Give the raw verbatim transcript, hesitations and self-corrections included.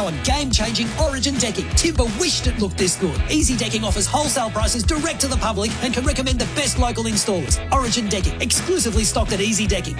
our game-changing Origin decking. Timber wished it looked this good. Easy Decking offers wholesale prices direct to the public and can recommend the best local installers. Origin Decking, exclusively stocked at Easy Decking.